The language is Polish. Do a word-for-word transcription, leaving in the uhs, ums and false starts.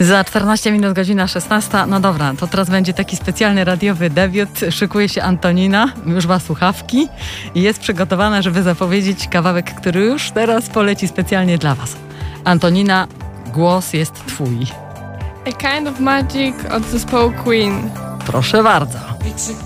Za czternaście minut, godzina szesnasta. No dobra, to teraz będzie taki specjalny radiowy debiut. Szykuje się Antonina, już ma słuchawki i jest przygotowana, żeby zapowiedzieć kawałek, który już teraz poleci specjalnie dla was. Antonina, głos jest twój. A Kind of Magic od zespołu Queen. Proszę bardzo.